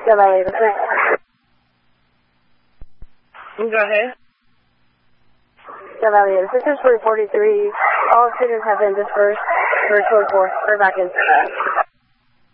Valley, that's right. Go ahead. Valley, this is 43. All students have been dispersed for code 4. We're back in.